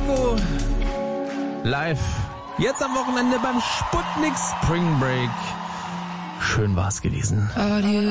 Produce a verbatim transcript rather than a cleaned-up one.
Mango live. Jetzt am Wochenende beim Sputnik Spring Break. Schön war's gewesen. Audio.